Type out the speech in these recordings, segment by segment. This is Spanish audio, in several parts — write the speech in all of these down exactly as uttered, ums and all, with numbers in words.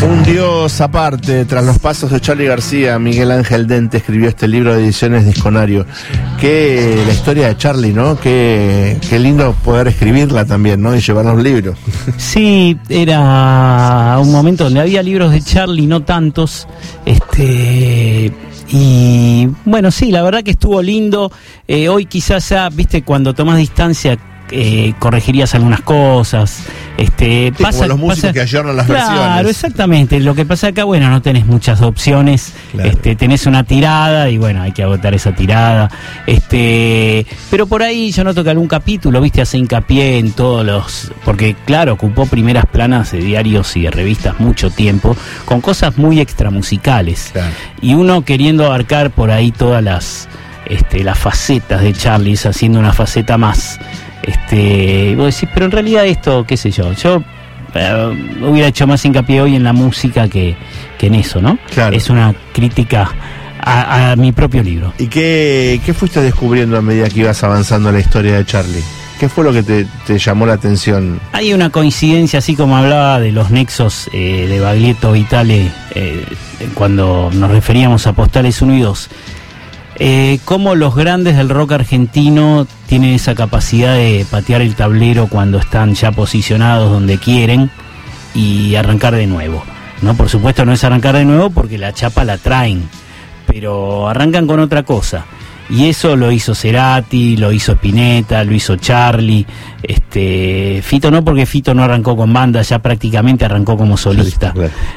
Un dios aparte, tras los pasos de Charly García, Miguel Ángel Dente escribió este libro de ediciones Disconario. Que la historia de Charly, ¿no? Qué, qué lindo poder escribirla también, ¿no? Y llevarnos un libro. Sí, era un momento donde había libros de Charly, no tantos, este... y bueno, sí, la verdad que estuvo lindo. Eh, hoy quizás ya, viste, cuando tomás distancia, Eh, corregirías algunas cosas, este, sí, pasa, como los músicos pasa, que ayornan las claro, versiones. Claro, exactamente. Lo que pasa acá, bueno, no tenés muchas opciones, claro. este, tenés una tirada y bueno, hay que agotar esa tirada. Este, pero por ahí yo noto que algún capítulo, viste, hace hincapié en todos los, porque claro, ocupó primeras planas de diarios y de revistas mucho tiempo, con cosas muy extramusicales. Claro. Y uno queriendo abarcar por ahí todas las, este, las facetas de Charly, haciendo una faceta más. Este, vos decís, pero en realidad esto, qué sé yo, yo eh, hubiera hecho más hincapié hoy en la música que, que en eso, ¿no? Claro. Es una crítica a, a mi propio libro. ¿Y qué, qué fuiste descubriendo a medida que ibas avanzando en la historia de Charly? ¿Qué fue lo que te, te llamó la atención? Hay una coincidencia, así como hablaba de los nexos eh, de Baglietto Vitale, eh, cuando nos referíamos a Postales uno y dos. Eh, cómo los grandes del rock argentino tienen esa capacidad de patear el tablero cuando están ya posicionados donde quieren y arrancar de nuevo, ¿no? Por supuesto no es arrancar de nuevo porque la chapa la traen, pero arrancan con otra cosa. Y eso lo hizo Cerati, lo hizo Spinetta, lo hizo Charly, este, Fito no, porque Fito no arrancó con banda, ya prácticamente arrancó como solista.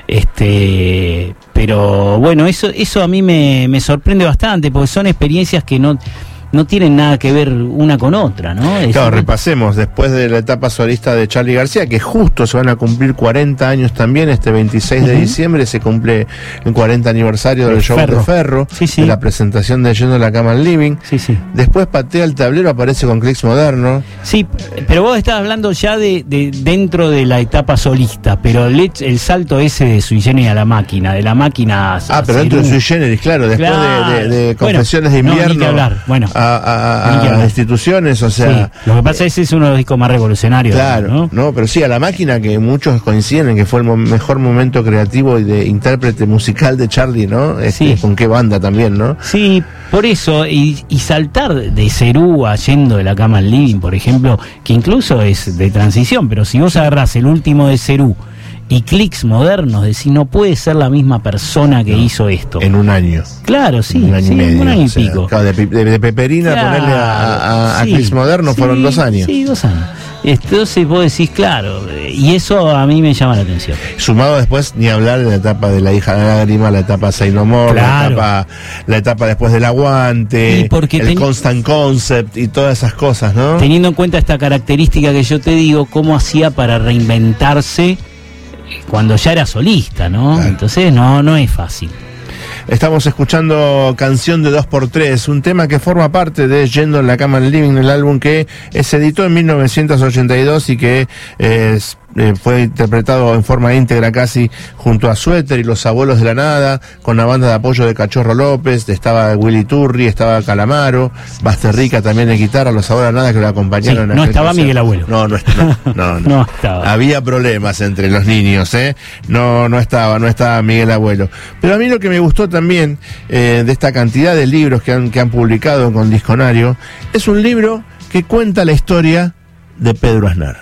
Este, pero bueno, eso, eso a mí me, me sorprende bastante, porque son experiencias que no, no tienen nada que ver una con otra, ¿no? Es claro, una... repasemos, después de la etapa solista de Charly García, que justo se van a cumplir cuarenta años también, este veintiséis uh-huh. de diciembre se cumple el cuarenta aniversario del show Ferro. de Ferro, sí, sí. de la presentación de Yendo a la Cama al Living. Sí, sí. Después patea el tablero, aparece con Clicks Moderno. Sí, pero vos estás hablando ya de, de dentro de la etapa solista, pero el, el salto ese de Sui Generis a la máquina, de la máquina a, Ah, pero dentro de Sui Generis, claro, después claro. de, de, de Confesiones bueno, de Invierno. No, ni que hablar. Bueno, a, a, a, a instituciones, o sea... Sí, lo que pasa es que ese es uno de los discos más revolucionarios. Claro, ¿no? no, pero sí, a la máquina, que muchos coinciden en que fue el mo- mejor momento creativo y de intérprete musical de Charly, ¿no? Este, sí. Con qué banda también, ¿no? Sí, por eso, y, y saltar de Cerú a Yendo de la Cama al Living, por ejemplo, que incluso es de transición, pero si vos agarrás el último de Cerú y Clicks Modernos, decís, no puede ser la misma persona que no, hizo esto. En un año. Claro, sí, un año sí, y medio, un año y o sea, pico. Claro, de, de, de Peperina claro, ponerle a, a, a sí, Clicks Modernos sí, fueron dos años. Sí, dos años. Entonces vos decís, claro, y eso a mí me llama la atención. Sumado después, ni hablar de la etapa de La Hija de la Lágrima, la etapa Say No More, claro. la, etapa, la etapa después del Aguante, el ten... Constant Concept y todas esas cosas, ¿no? Teniendo en cuenta esta característica que yo te digo, cómo hacía para reinventarse cuando ya era solista, ¿no? Claro. Entonces no, no es fácil. Estamos escuchando Canción de dos por tres, un tema que forma parte de Yendo en la Cama al Living, el álbum que se editó en mil novecientos ochenta y dos y que es, eh, fue interpretado en forma íntegra casi junto a Suéter y Los Abuelos de la Nada, con la banda de apoyo de Cachorro López, estaba Willy Turri, estaba Calamaro, Basterrica también de guitarra, Los Abuelos de la Nada que lo acompañaron. Sí, en no estaba concierto. Miguel Abuelo. No, no, no, no, no. no estaba. Había problemas entre los niños, ¿eh? No, no estaba, no estaba Miguel Abuelo. Pero a mí lo que me gustó también eh, de esta cantidad de libros que han, que han publicado con Disconario es un libro que cuenta la historia de Pedro Aznar.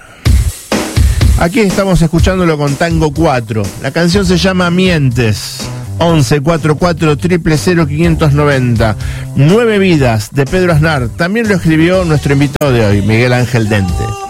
Aquí estamos escuchándolo con Tango cuatro. La canción se llama Mientes. once cuarenta y cuatro cero cero cero quinientos noventa. Nueve vidas de Pedro Aznar. También lo escribió nuestro invitado de hoy, Miguel Ángel Dente.